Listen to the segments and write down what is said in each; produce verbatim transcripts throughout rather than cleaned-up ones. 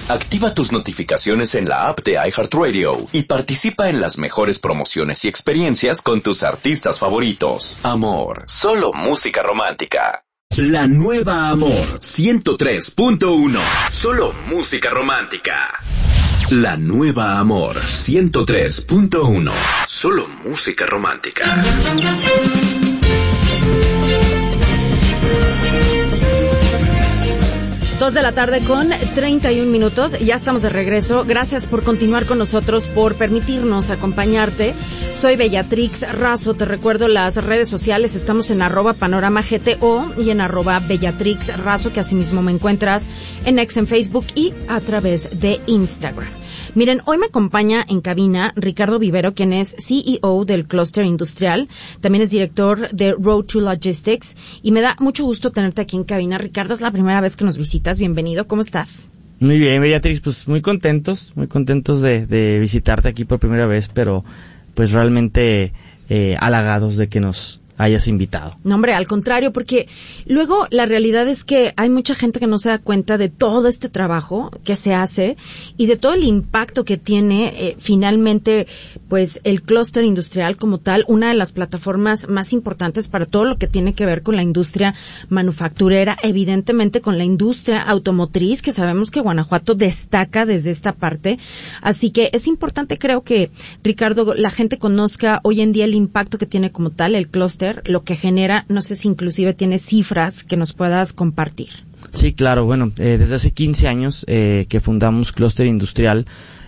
Activa tus notificaciones en la app de iHeartRadio y participa en las mejores promociones y experiencias con tus artistas favoritos. Amor, solo música romántica. La nueva Amor, ciento tres punto uno. Solo música romántica. La nueva Amor, ciento tres punto uno. Solo música romántica. Dos de la tarde con treinta y un minutos. Ya estamos de regreso. Gracias por continuar con nosotros, por permitirnos acompañarte. Soy Bellatrix Razo. Te recuerdo las redes sociales. Estamos en arroba panorama G T O y en arroba Bellatrix Razo, que asimismo me encuentras en X en Facebook y a través de Instagram. Miren, hoy me acompaña en cabina Ricardo Vivero, quien es C E O del Clúster Industrial. También es director de Road to Logistics. Y me da mucho gusto tenerte aquí en cabina. Ricardo, es la primera vez que nos visitas. Bienvenido. ¿Cómo estás? Muy bien, Beatriz. Pues muy contentos, muy contentos de, de visitarte aquí por primera vez, pero pues realmente eh, halagados de que nos hayas invitado. No, hombre, al contrario, porque luego la realidad es que hay mucha gente que no se da cuenta de todo este trabajo que se hace y de todo el impacto que tiene eh, finalmente pues el clúster industrial como tal, una de las plataformas más importantes para todo lo que tiene que ver con la industria manufacturera, evidentemente con la industria automotriz, que sabemos que Guanajuato destaca desde esta parte. Así que es importante, creo que, Ricardo, la gente conozca hoy en día el impacto que tiene como tal el clúster, lo que genera. No sé si inclusive tienes cifras que nos puedas compartir. Sí, claro. Bueno, eh, desde hace quince años eh, que fundamos Clúster Industrial,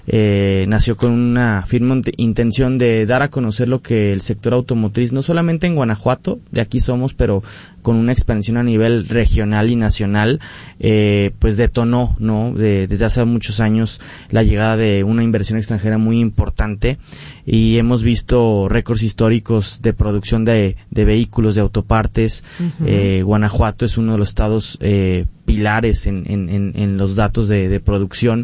eh, nació con una firme intención de dar a conocer lo que el sector automotriz, no solamente en Guanajuato, de aquí somos, pero con una expansión a nivel regional y nacional, eh, pues detonó, ¿no? De, desde hace muchos años la llegada de una inversión extranjera muy importante y hemos visto récords históricos de producción de, de vehículos, de autopartes. Uh-huh. eh, Guanajuato es uno de los estados eh, pilares en, en, en, en los datos de, de producción.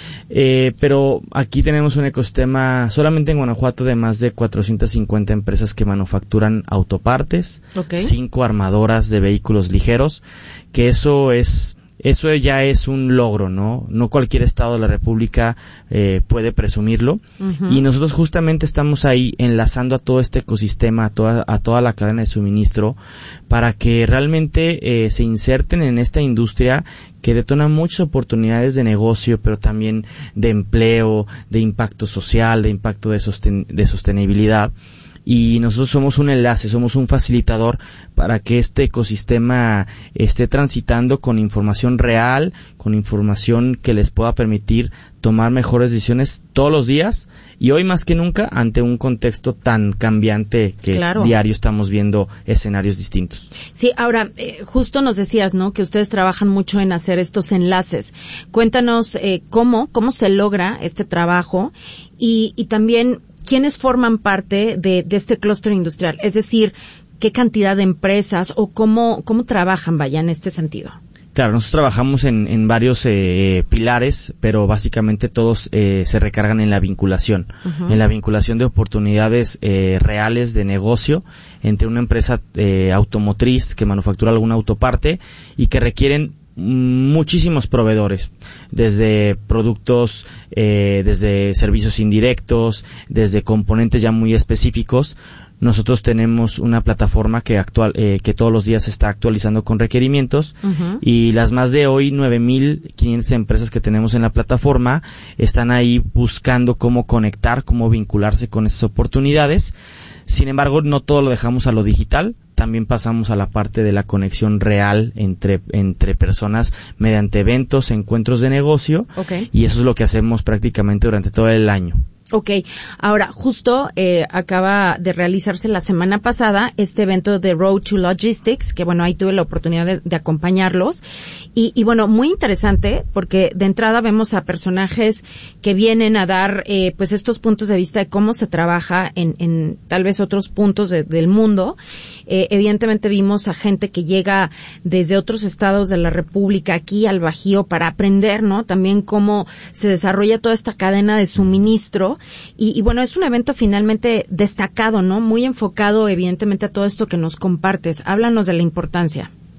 Eh, pero aquí tenemos un ecosistema solamente en Guanajuato de más de cuatrocientas cincuenta empresas que manufacturan autopartes, okay. Cinco armadoras de vehículos ligeros, que eso es eso ya es un logro, ¿no? No cualquier estado de la República eh, puede presumirlo. Uh-huh. Y nosotros justamente estamos ahí enlazando a todo este ecosistema, a toda, a toda la cadena de suministro, para que realmente eh, se inserten en esta industria que detona muchas oportunidades de negocio, pero también de empleo, de impacto social, de impacto de, sosten- de sostenibilidad. Y nosotros somos un enlace, somos un facilitador para que este ecosistema esté transitando con información real, con información que les pueda permitir tomar mejores decisiones todos los días y hoy más que nunca ante un contexto tan cambiante que claro. Diario estamos viendo escenarios distintos. Sí, ahora, eh, justo nos decías, ¿no?, que ustedes trabajan mucho en hacer estos enlaces. Cuéntanos eh, cómo, cómo se logra este trabajo y, y también ¿quiénes forman parte de, de este clúster industrial? Es decir, ¿qué cantidad de empresas o cómo, cómo trabajan, vaya, en este sentido? Claro, nosotros trabajamos en, en varios eh, pilares, pero básicamente todos eh, se recargan en la vinculación, uh-huh. en la vinculación de oportunidades eh, reales de negocio entre una empresa eh, automotriz que manufactura alguna autoparte y que requieren muchísimos proveedores, desde productos, eh, desde servicios indirectos, desde componentes ya muy específicos. Nosotros tenemos una plataforma que actual, eh, que todos los días se está actualizando con requerimientos uh-huh. y las más de hoy nueve mil quinientas empresas que tenemos en la plataforma están ahí buscando cómo conectar, cómo vincularse con esas oportunidades. Sin embargo, no todo lo dejamos a lo digital, también pasamos a la parte de la conexión real entre entre personas mediante eventos, encuentros de negocio, okay. Y eso es lo que hacemos prácticamente durante todo el año. Ok, ahora justo eh, acaba de realizarse la semana pasada este evento de Road to Logistics, que bueno, ahí tuve la oportunidad de, de acompañarlos y, y bueno, muy interesante porque de entrada vemos a personajes que vienen a dar eh, pues estos puntos de vista de cómo se trabaja en, en tal vez otros puntos de, del mundo. Eh, evidentemente vimos a gente que llega desde otros estados de la República aquí al Bajío para aprender, ¿no? También cómo se desarrolla toda esta cadena de suministro. Y, y bueno, es un evento finalmente destacado, ¿no? Muy enfocado, evidentemente, a todo esto que nos compartes. Háblanos de la importancia.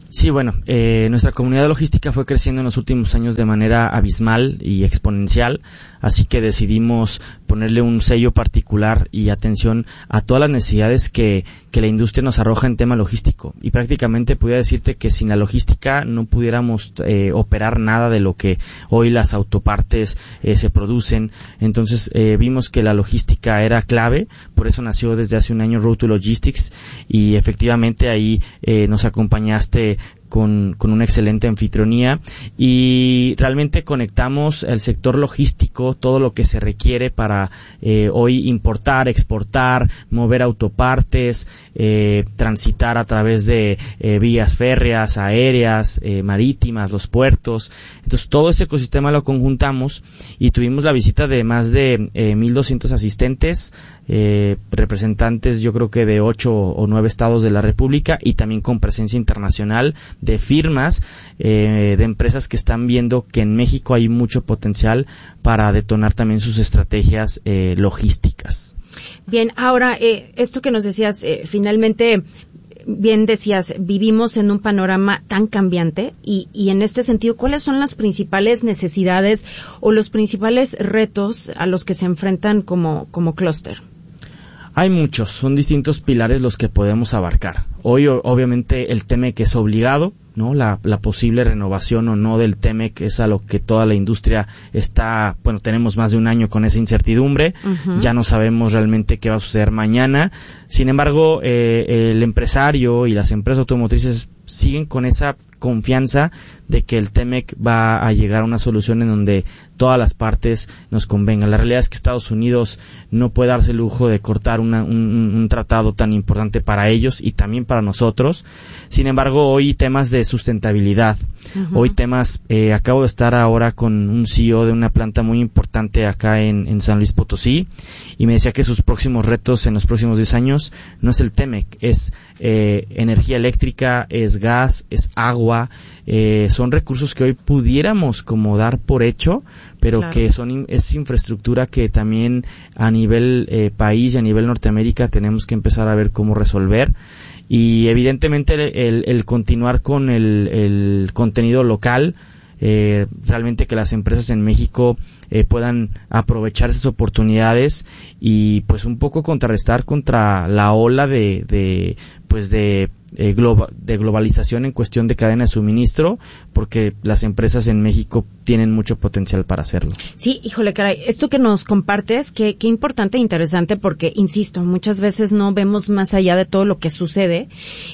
Sí, bueno, eh, nuestra comunidad de logística fue creciendo en los últimos años de manera abismal y exponencial, así que decidimos ponerle un sello particular y atención a todas las necesidades que, que la industria nos arroja en tema logístico. Y prácticamente podría decirte que sin la logística no pudiéramos eh, operar nada de lo que hoy las autopartes eh, se producen. Entonces eh, vimos que la logística era clave, por eso nació desde hace un año Road to Logistics, y efectivamente ahí eh, nos acompañaste con, con una excelente anfitrionía, y realmente conectamos el sector logístico, todo lo que se requiere para eh, hoy importar, exportar, mover autopartes, eh, transitar a través de eh, vías férreas, aéreas, eh, marítimas, los puertos. Entonces todo ese ecosistema lo conjuntamos y tuvimos la visita de más de eh, mil doscientos asistentes, eh, representantes yo creo que de ocho o nueve estados de la República, y también con presencia internacional de firmas, eh, de empresas que están viendo que en México hay mucho potencial para detonar también sus estrategias eh, logísticas. Bien, ahora, eh, esto que nos decías, eh, finalmente, bien decías, vivimos en un panorama tan cambiante y, y en este sentido, ¿cuáles son las principales necesidades o los principales retos a los que se enfrentan como, como clúster? Hay muchos, son distintos pilares los que podemos abarcar. Hoy, obviamente, el T M E C es obligado, ¿no? La, la posible renovación o no del T M E C es a lo que toda la industria está, bueno, tenemos más de un año con esa incertidumbre, uh-huh. Ya no sabemos realmente qué va a suceder mañana. Sin embargo, eh, el empresario y las empresas automotrices siguen con esa confianza de que el T M E C va a llegar a una solución en donde todas las partes nos convengan. La realidad es que Estados Unidos no puede darse el lujo de cortar una, un, un tratado tan importante para ellos y también para nosotros. Sin embargo, hoy temas de sustentabilidad, uh-huh. hoy temas, eh, acabo de estar ahora con un C E O de una planta muy importante acá en, en San Luis Potosí, y me decía que sus próximos retos en los próximos diez años no es el T M E C, es eh, energía eléctrica, es gas, es agua, eh, son recursos que hoy pudiéramos como dar por hecho, pero claro. que son es infraestructura que también a nivel eh, país y a nivel Norteamérica tenemos que empezar a ver cómo resolver. Y evidentemente el, el, el continuar con el, el contenido local, eh, realmente que las empresas en México eh, puedan aprovechar esas oportunidades y pues un poco contrarrestar contra la ola de, de pues de eh, globa, de globalización en cuestión de cadena de suministro, porque las empresas en México tienen mucho potencial para hacerlo. Sí, híjole, caray, esto que nos compartes, qué, qué importante e interesante, porque, insisto, muchas veces no vemos más allá de todo lo que sucede,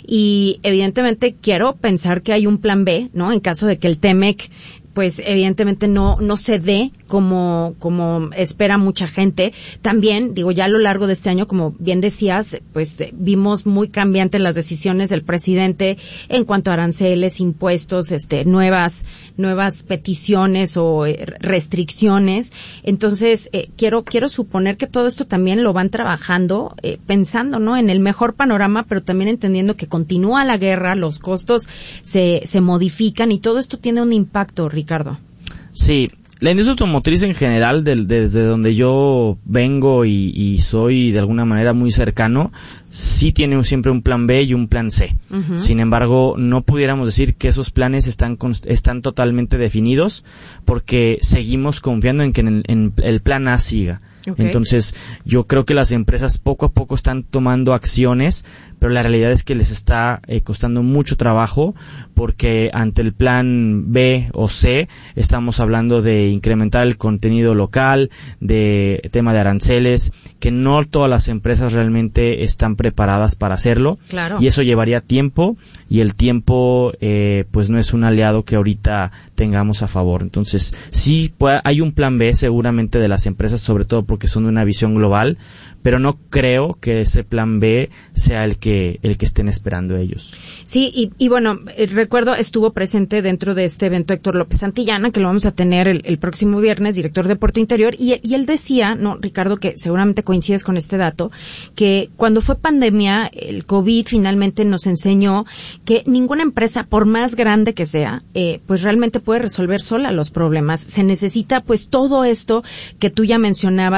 y evidentemente quiero pensar que hay un plan B, ¿no? En caso de que el T M E C pues evidentemente no no se dé como como espera mucha gente. También, digo, ya a lo largo de este año, como bien decías, pues vimos muy cambiantes las decisiones del presidente en cuanto a aranceles, impuestos, este nuevas nuevas peticiones o eh, restricciones. Entonces, eh, quiero quiero suponer que todo esto también lo van trabajando eh, pensando, ¿no?, en el mejor panorama, pero también entendiendo que continúa la guerra, los costos se se modifican y todo esto tiene un impacto, Ricardo. Ricardo. Sí, la industria automotriz en general, de, desde donde yo vengo y, y soy de alguna manera muy cercano, sí tiene siempre un plan B y un plan C. Uh-huh. Sin embargo, no pudiéramos decir que esos planes están están totalmente definidos, porque seguimos confiando en que en, en el plan A siga. Okay. Entonces, yo creo que las empresas poco a poco están tomando acciones, pero la realidad es que les está eh, costando mucho trabajo, porque ante el plan B o C estamos hablando de incrementar el contenido local, de tema de aranceles, que no todas las empresas realmente están preparadas para hacerlo. Claro. Y eso llevaría tiempo, y el tiempo eh, pues no es un aliado que ahorita tengamos a favor. Entonces, sí puede, hay un plan B seguramente de las empresas, sobre todo porque son de una visión global, pero no creo que ese plan B sea el que el que estén esperando ellos. Sí, y, y bueno, recuerdo, estuvo presente dentro de este evento Héctor López Santillana, que lo vamos a tener el, el próximo viernes, director de Puerto Interior, y, y él decía, no, Ricardo, que seguramente coincides con este dato, que cuando fue pandemia, el COVID finalmente nos enseñó que ninguna empresa, por más grande que sea, eh, pues realmente puede resolver sola los problemas. Se necesita, pues, todo esto que tú ya mencionabas,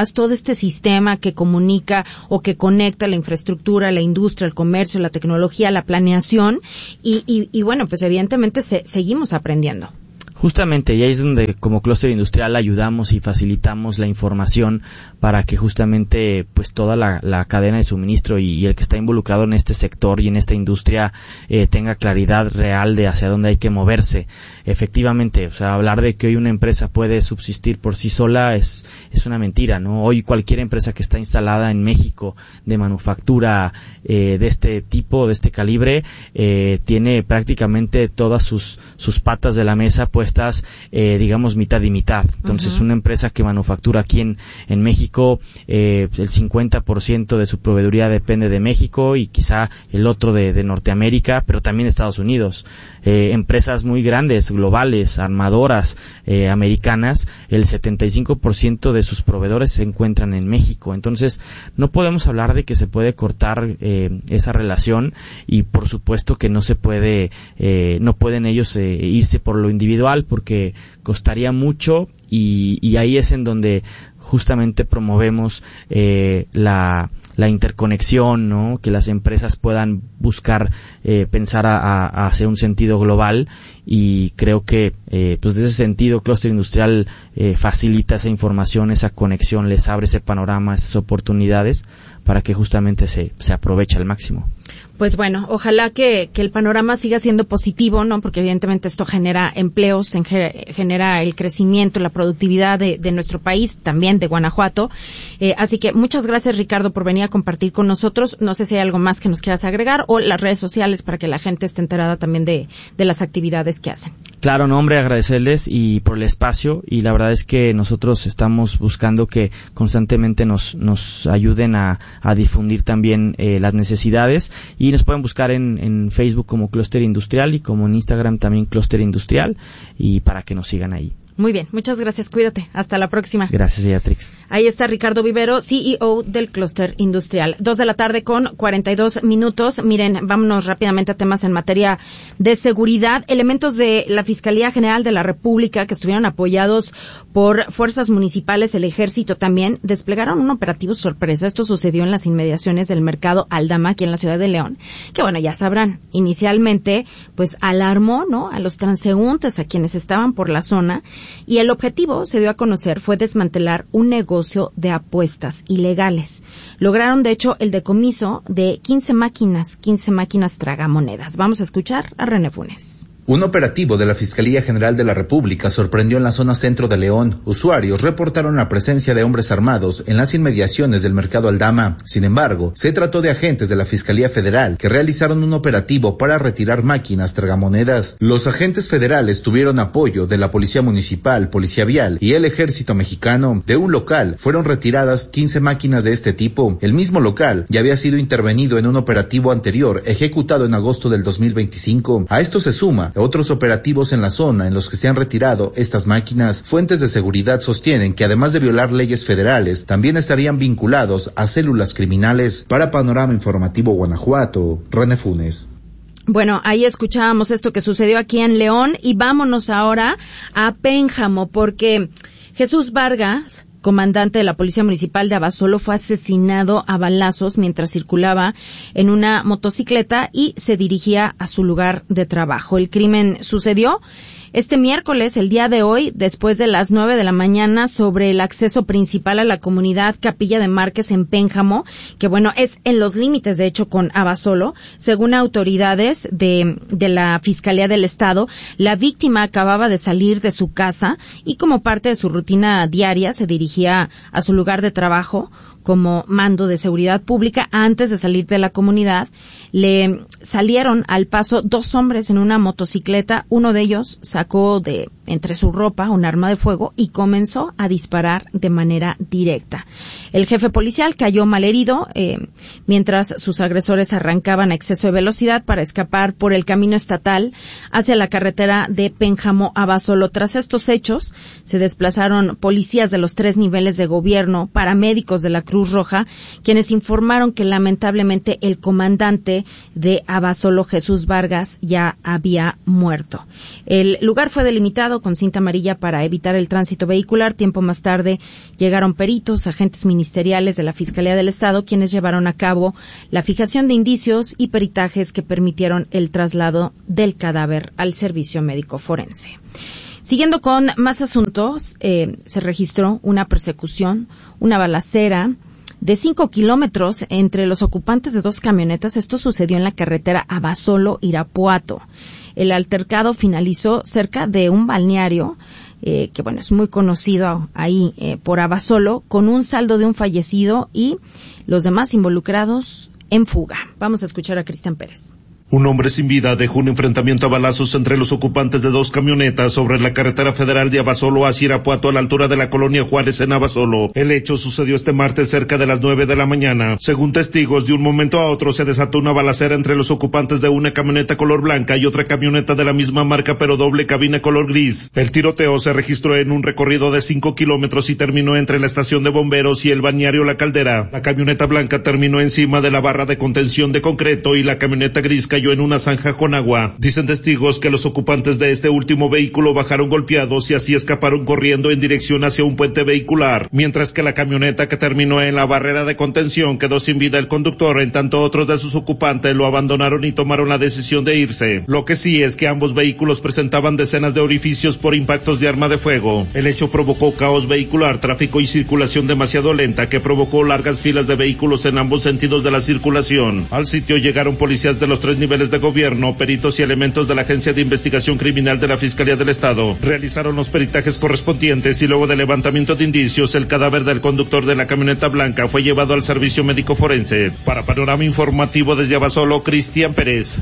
atrás todo este sistema que comunica o que conecta la infraestructura, la industria, el comercio, la tecnología, la planeación y, y, y bueno, pues evidentemente se, seguimos aprendiendo. Justamente, y ahí es donde como clúster industrial ayudamos y facilitamos la información para que justamente pues toda la, la cadena de suministro y, y el que está involucrado en este sector y en esta industria eh, tenga claridad real de hacia dónde hay que moverse. Efectivamente, o sea, hablar de que hoy una empresa puede subsistir por sí sola es, es una mentira, ¿no? Hoy cualquier empresa que está instalada en México de manufactura eh, de este tipo, de este calibre, eh, tiene prácticamente todas sus, sus patas de la mesa pues estás, eh, digamos, mitad y mitad. Entonces, uh-huh. una empresa que manufactura aquí en, en México, eh, el cincuenta por ciento de su proveeduría depende de México y quizá el otro de, de Norteamérica, pero también de Estados Unidos. Eh, empresas muy grandes, globales, armadoras, eh, americanas, el setenta y cinco por ciento de sus proveedores se encuentran en México. Entonces, no podemos hablar de que se puede cortar eh, esa relación y, por supuesto, que no se puede, eh, no pueden ellos eh, irse por lo individual porque costaría mucho y, y ahí es en donde justamente promovemos eh, la la interconexión, ¿no? Que las empresas puedan buscar eh, pensar a, a, a hacer un sentido global y creo que eh, pues de ese sentido Clúster Industrial eh, facilita esa información, esa conexión, les abre ese panorama, esas oportunidades para que justamente se, se aproveche al máximo. Pues bueno, ojalá que, que el panorama siga siendo positivo, ¿no? Porque evidentemente esto genera empleos, genera el crecimiento, la productividad de, de nuestro país, también de Guanajuato. Eh, así que muchas gracias, Ricardo, por venir a compartir con nosotros. No sé si hay algo más que nos quieras agregar o las redes sociales para que la gente esté enterada también de, de las actividades que hacen. Claro, no, hombre, agradecerles y por el espacio y la verdad es que nosotros estamos buscando que constantemente nos, nos ayuden a, a difundir también eh, las necesidades y nos pueden buscar en, en Facebook como Clúster Industrial y como en Instagram también Clúster Industrial y para que nos sigan ahí. Muy bien, muchas gracias, cuídate, hasta la próxima. Gracias, Beatrix. Ahí está Ricardo Vivero, C E O del Clúster Industrial. Dos de la tarde con cuarenta y dos minutos. Miren, vámonos rápidamente a temas en materia de seguridad. Elementos de la Fiscalía General de la República que estuvieron apoyados por fuerzas municipales, el Ejército también, desplegaron un operativo sorpresa. Esto sucedió en las inmediaciones del mercado Aldama, aquí en la ciudad de León, que bueno, ya sabrán, inicialmente, pues alarmó, ¿no?, a los transeúntes, a quienes estaban por la zona. Y el objetivo, se dio a conocer, fue desmantelar un negocio de apuestas ilegales. Lograron, de hecho, el decomiso de quince máquinas, quince máquinas tragamonedas. Vamos a escuchar a René Funes. Un operativo de la Fiscalía General de la República sorprendió en la zona centro de León. Usuarios reportaron la presencia de hombres armados en las inmediaciones del mercado Aldama. Sin embargo, se trató de agentes de la Fiscalía Federal que realizaron un operativo para retirar máquinas tragamonedas. Los agentes federales tuvieron apoyo de la Policía Municipal, Policía Vial y el Ejército Mexicano. De un local fueron retiradas quince máquinas de este tipo. El mismo local ya había sido intervenido en un operativo anterior ejecutado en agosto del dos mil veinticinco. A esto se suma otros operativos en la zona en los que se han retirado estas máquinas. Fuentes de seguridad sostienen que además de violar leyes federales, también estarían vinculados a células criminales. Para Panorama Informativo Guanajuato, René Funes. Bueno, ahí escuchábamos esto que sucedió aquí en León y vámonos ahora a Pénjamo porque Jesús Vargas, comandante de la Policía Municipal de Abasolo, fue asesinado a balazos mientras circulaba en una motocicleta y se dirigía a su lugar de trabajo. El crimen sucedió este miércoles, el día de hoy, después de las nueve de la mañana, sobre el acceso principal a la comunidad Capilla de Márquez en Pénjamo, que bueno, es en los límites, de hecho, con Abasolo. Según autoridades de, de la Fiscalía del Estado, la víctima acababa de salir de su casa y como parte de su rutina diaria se dirigía a su lugar de trabajo como mando de seguridad pública. Antes de salir de la comunidad, le salieron al paso dos hombres en una motocicleta. Uno de ellos sacó de entre su ropa un arma de fuego y comenzó a disparar de manera directa. El jefe policial cayó malherido, eh, mientras sus agresores arrancaban a exceso de velocidad para escapar por el camino estatal hacia la carretera de Pénjamo a Abasolo. Tras estos hechos, se desplazaron policías de los tres tres niveles de gobierno, paramédicos de la Cruz Roja, quienes informaron que lamentablemente el comandante de Abasolo, Jesús Vargas, ya había muerto. El lugar fue delimitado con cinta amarilla para evitar el tránsito vehicular. Tiempo más tarde llegaron peritos, agentes ministeriales de la Fiscalía del Estado, quienes llevaron a cabo la fijación de indicios y peritajes que permitieron el traslado del cadáver al servicio médico forense. Siguiendo con más asuntos, eh, se registró una persecución, una balacera de cinco kilómetros entre los ocupantes de dos camionetas. Esto sucedió en la carretera Abasolo-Irapuato. El altercado finalizó cerca de un balneario eh, que, bueno, es muy conocido ahí eh, por Abasolo, con un saldo de un fallecido y los demás involucrados en fuga. Vamos a escuchar a Cristian Pérez. Un hombre sin vida dejó un enfrentamiento a balazos entre los ocupantes de dos camionetas sobre la carretera federal de Abasolo hacia Irapuato, a la altura de la colonia Juárez en Abasolo. El hecho sucedió este martes cerca de las nueve de la mañana. Según testigos, de un momento a otro se desató una balacera entre los ocupantes de una camioneta color blanca y otra camioneta de la misma marca pero doble cabina color gris. El tiroteo se registró en un recorrido de cinco kilómetros y terminó entre la estación de bomberos y el balneario La Caldera. La camioneta blanca terminó encima de la barra de contención de concreto y la camioneta gris cayó en una zanja con agua. Dicen testigos que los ocupantes de este último vehículo bajaron golpeados y así escaparon corriendo en dirección hacia un puente vehicular, mientras que la camioneta que terminó en la barrera de contención quedó sin vida el conductor, en tanto otros de sus ocupantes lo abandonaron y tomaron la decisión de irse. Lo que sí es que ambos vehículos presentaban decenas de orificios por impactos de arma de fuego. El hecho provocó caos vehicular, tráfico y circulación demasiado lenta que provocó largas filas de vehículos en ambos sentidos de la circulación. Al sitio llegaron policías de los tres niveles de gobierno, peritos y elementos de la Agencia de Investigación Criminal de la Fiscalía del Estado. Realizaron los peritajes correspondientes y luego del levantamiento de indicios, el cadáver del conductor de la camioneta blanca fue llevado al servicio médico forense. Para Panorama Informativo desde Abasolo, Cristian Pérez.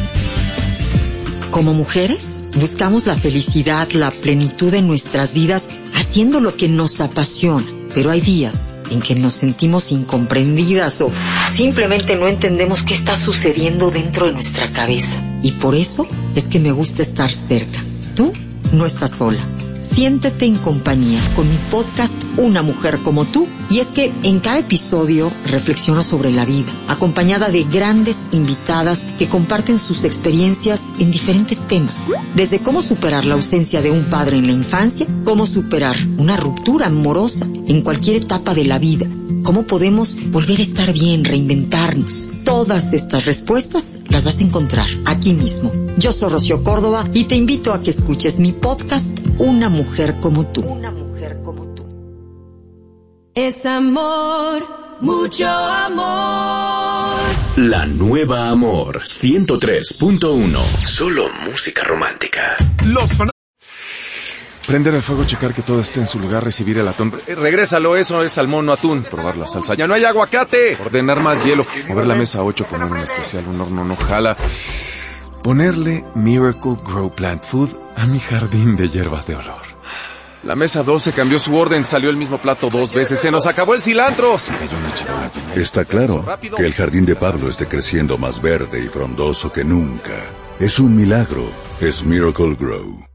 Como mujeres, buscamos la felicidad, la plenitud en nuestras vidas, haciendo lo que nos apasiona. Pero hay días en que nos sentimos incomprendidas o simplemente no entendemos qué está sucediendo dentro de nuestra cabeza. Y por eso es que me gusta estar cerca. Tú no estás sola. Siéntete en compañía con mi podcast Una Mujer Como Tú. Y es que en cada episodio reflexiono sobre la vida, acompañada de grandes invitadas que comparten sus experiencias en diferentes temas. Desde cómo superar la ausencia de un padre en la infancia, cómo superar una ruptura amorosa en cualquier etapa de la vida, cómo podemos volver a estar bien, reinventarnos. Todas estas respuestas las vas a encontrar aquí mismo. Yo soy Rocío Córdoba y te invito a que escuches mi podcast Una Mujer Como Tú. Una Mujer Como Tú. Es amor, mucho amor. La nueva Amor ciento tres punto uno. Solo música romántica. Los fan... Prender el fuego, checar que todo esté en su lugar, recibir el atún. Eh, regrésalo, eso es salmón, no atún. Probar la salsa. ¡Ya no hay aguacate! Ordenar más hielo. Mover la mesa ocho, poner un especial, un horno no jala. Ponerle Miracle Grow Plant Food a mi jardín de hierbas de olor. La mesa doce cambió su orden, salió el mismo plato dos veces, se nos acabó el cilantro. Se cayó una charola. Está claro que el jardín de Pablo esté creciendo más verde y frondoso que nunca. Es un milagro, es Miracle Grow.